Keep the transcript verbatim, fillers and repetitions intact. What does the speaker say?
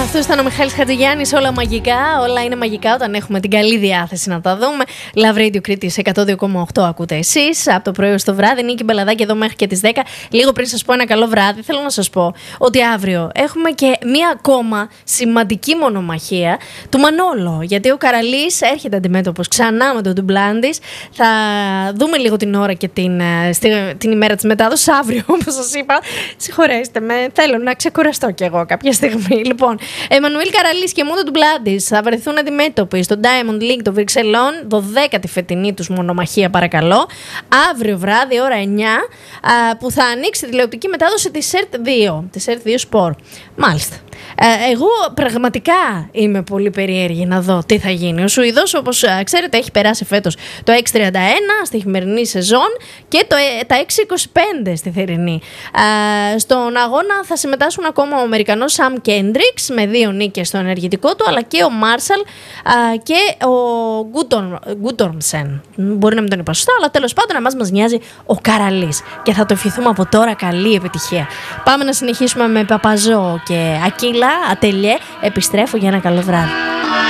Αυτό ήταν ο Μιχάλης Χατζηγιάννης. Όλα μαγικά, όλα είναι μαγικά όταν έχουμε την καλή διάθεση να τα δούμε. Love Radio Κρήτης εκατό δύο κόμμα οκτώ ακούτε εσείς. Από το πρωί ως το βράδυ, Νίκη Μπελαδάκη εδώ μέχρι και τις δέκα. Λίγο πριν σας πω ένα καλό βράδυ, θέλω να σας πω ότι αύριο έχουμε και μία ακόμα σημαντική μονομαχία του Μανόλο. Γιατί ο Καραλής έρχεται αντιμέτωπος ξανά με τον Ντουμπλάντης. Θα δούμε λίγο την ώρα και την, την ημέρα της μετάδοσης αύριο, όπως σας είπα. Συγχωρέστε με, θέλω να ξεκουραστώ κι εγώ κάποια στιγμή. Λοιπόν, Εμμανουήλ Καραλής και Μούντο Ντουμπλάντης θα βρεθούν αντιμέτωποι στο Diamond League των Βρυξελών, δωδέκατη φετινή τους μονομαχία, παρακαλώ. Αύριο βράδυ, ώρα εννιά, α, που θα ανοίξει τη τηλεοπτική μετάδοση της ΕΡΤ δύο, της ΕΡΤ δύο Sport. Μάλιστα. Ε, εγώ πραγματικά είμαι πολύ περίεργη να δω τι θα γίνει. Ο Σουηδός, όπως ξέρετε, έχει περάσει φέτος το έξι τριάντα ένα στη χειμερινή σεζόν και το, τα έξι είκοσι πέντε στη θερινή. Ε, στον αγώνα θα συμμετάσχουν ακόμα ο Αμερικανός Σαμ Κέντριξ με δύο νίκες στο ενεργητικό του, αλλά και ο Μάρσαλ ε, και ο Γκούτορμσεν. Μπορεί να μην τον είπα σωστά, αλλά τέλος πάντων εμάς μας νοιάζει ο Καραλής και θα το ευχηθούμε από τώρα καλή επιτυχία. Πάμε να συνεχίσουμε με Παπαζό και Ακύλα, Ατελιέ. Επιστρέφω για ένα καλό βράδυ.